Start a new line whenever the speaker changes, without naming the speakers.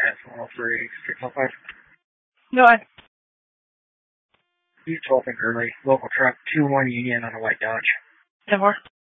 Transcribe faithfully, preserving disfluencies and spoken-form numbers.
at one oh three, six oh five.
Go ahead.
You twelve and early. Local truck two one Union on a white Dodge.
ten four.